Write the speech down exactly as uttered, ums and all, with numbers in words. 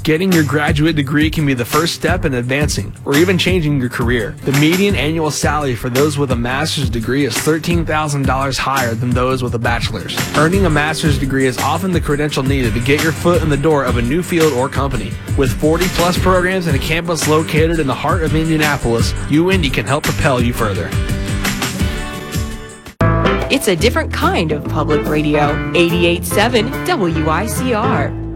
Getting your graduate degree can be the first step in advancing or even changing your career. The median annual salary for those with a master's degree is thirteen thousand dollars higher than those with a bachelor's. Earning a master's degree is often the credential needed to get your foot in the door of a new field or company. With forty plus programs and a campus located in the heart of Indianapolis, U Indy can help propel you further. It's a different kind of public radio. eighty-eight point seven W I C R.